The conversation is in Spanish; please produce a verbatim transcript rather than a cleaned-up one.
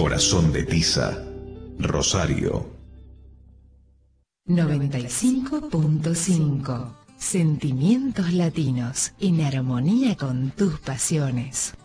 Corazón de tiza, Rosario. noventa y cinco punto cinco. Sentimientos latinos en armonía con tus pasiones.